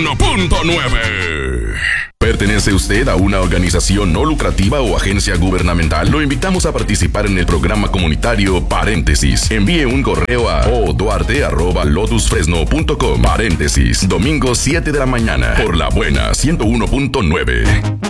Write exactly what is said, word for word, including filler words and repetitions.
uno punto nueve. ¿Pertenece usted a una organización no lucrativa o agencia gubernamental? Lo invitamos a participar en el programa comunitario Paréntesis. Envíe un correo a oduarte arroba lotus fresno punto com. Paréntesis, domingo siete de la mañana, por La Buena ciento uno punto nueve.